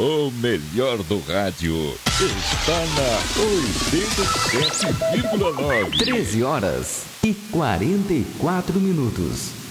O melhor do rádio está na 87,9. 13 horas e 44 minutos.